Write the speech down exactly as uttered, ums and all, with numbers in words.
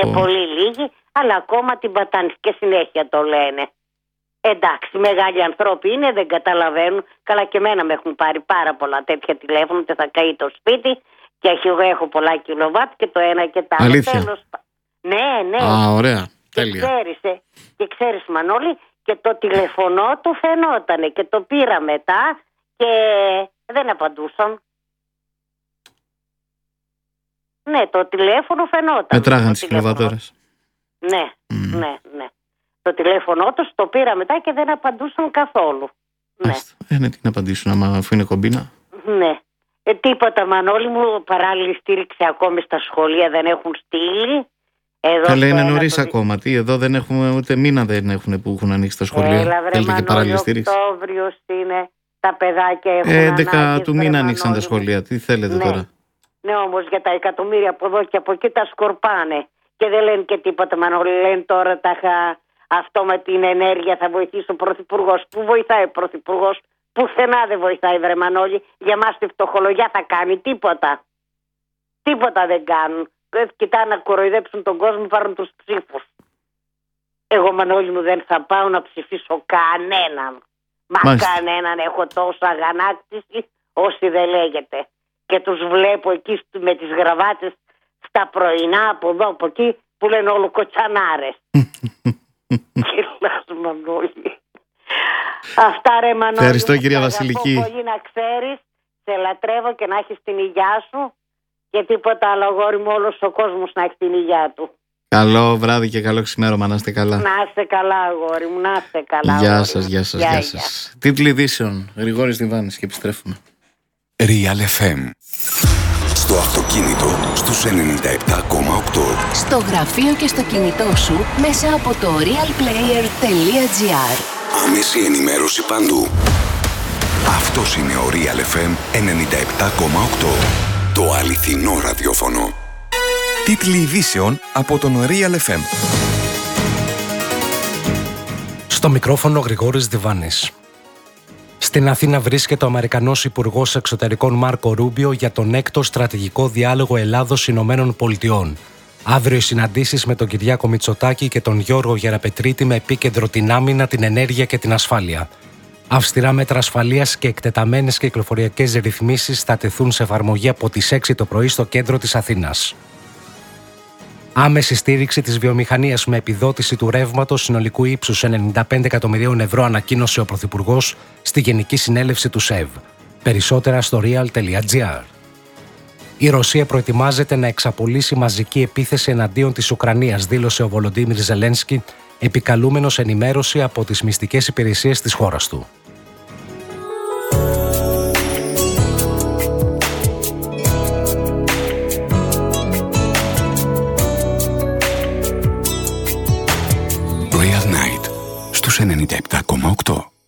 Είναι πολύ λίγοι, αλλά ακόμα την πατάνε και συνέχεια το λένε. Εντάξει, μεγάλοι ανθρώποι είναι, δεν καταλαβαίνουν. Καλά, και εμένα με έχουν πάρει πάρα πολλά τέτοια τηλέφωνα και θα καεί το σπίτι και έχω, έχω πολλά κιλοβάτ και το ένα και το άλλο. Αλήθεια? Ναι, ναι. Α, ωραία. Και Τέλεια. ξέρεις, ε, και ξέρεις, Μανώλη, και το τηλεφωνό του φαινότανε και το πήρα μετά και δεν απαντούσαν. Ναι, το τηλέφωνο φαινόταν. Μετράγαν τις κιλοβατώρες. Ναι, Mm. ναι, ναι. Το τηλέφωνο τους το πήρα μετά και δεν απαντούσαν καθόλου. Ναι. Ε, ναι, τι να απαντήσουν άμα αφού είναι κομπίνα. Ναι. Ε, τίποτα, Μανώλη μου, παράλληλη στήριξη ακόμη στα σχολεία δεν έχουν στείλει. Καλά, είναι νωρίς το... ακόμα. Τι, εδώ δεν έχουμε ούτε μήνα δεν έχουν που έχουν ανοίξει τα σχολεία. Έλα, βρε, θέλετε και παράλληλη στήριξη. Οκτώβριος είναι, τα παιδάκια έχουν ε, ανάγκες. έντεκα του μήνα ανοίξαν τα μου. σχολεία. Τι θέλετε ναι. τώρα. Ναι, όμως για τα εκατομμύρια από εδώ και από εκεί τα σκορπάνε. Και δεν λένε και τίποτα, Μανώλη. Λένε τώρα τα χα... αυτό με την ενέργεια θα βοηθήσει ο Πρωθυπουργός. Πού βοηθάει ο Πρωθυπουργός? Πουθενά δεν βοηθάει, βρε Μανώλη. Για μας τη φτωχολογιά θα κάνει τίποτα. Τίποτα δεν κάνουν. Κοιτά να κοροϊδέψουν τον κόσμο, πάρουν τους ψήφους. Εγώ, Μανώλη μου, δεν θα πάω να ψηφίσω κανέναν. Μα Μάλιστα. κανέναν. Έχω τόσο αγανάκτηση όσοι δεν λέγεται. Και τους βλέπω εκεί με τις γραβάτες στα πρωινά από εδώ από εκεί που λένε όλο κοτσανάρες. Γελάς, Μανώλη. Αυτά, ρε Μανώλη. Ευχαριστώ, κυρία Βασιλική. Αγαπώ πολύ, να ξέρεις. Σε λατρεύω και να έχεις την υγειά σου. Και τίποτα άλλο, αγόρι μου, όλος ο κόσμος να έχει την υγειά του. Καλό βράδυ και καλό ξημέρωμα, να είστε καλά. Να είστε καλά, αγόρι μου, να είστε καλά. Γεια σας, γεια σας, γεια σας. Τίτλοι ειδήσεων, Γρηγόρης Διβάνης, και επιστρέφουμε. Real εφ εμ. Στο αυτοκίνητο στους ενενήντα επτά κόμμα οκτώ. Στο γραφείο και στο κινητό σου μέσα από το real player τελεία τζι άρ. Άμεση ενημέρωση παντού. Αυτός είναι ο Real εφ εμ ενενήντα επτά κόμμα οκτώ. Το αληθινό ραδιόφωνο. Τίτλοι ειδήσεων από τον Real εφ εμ. Στο μικρόφωνο Γρηγόρης Διβάνης. Στην Αθήνα βρίσκεται ο Αμερικανός Υπουργός Εξωτερικών Μάρκο Ρούμπιο για τον έκτο στρατηγικό διάλογο Ελλάδος-Ηνωμένων Πολιτειών. Αύριο οι συναντήσεις με τον Κυριάκο Μητσοτάκη και τον Γιώργο Γεραπετρίτη με επίκεντρο την άμυνα, την ενέργεια και την ασφάλεια. Αυστηρά μέτρα ασφαλείας και εκτεταμένες κυκλοφοριακές ρυθμίσεις θα τεθούν σε εφαρμογή από τις έξι το πρωί στο κέντρο της Αθήνας. Άμεση στήριξη της βιομηχανίας με επιδότηση του ρεύματος συνολικού ύψους ενενήντα πέντε εκατομμυρίων ευρώ ανακοίνωσε ο Πρωθυπουργός στη Γενική Συνέλευση του ΣΕΒ. Περισσότερα στο real τελεία τζι άρ. Η Ρωσία προετοιμάζεται να εξαπολύσει μαζική επίθεση εναντίον της Ουκρανίας, δήλωσε ο Βολοντίμιρ Ζελένσκι, επικαλούμενος ενημέρωση από τις μυστικές υπηρεσίες της χώρας του. Real Night στους ενενήντα επτά κόμμα οκτώ.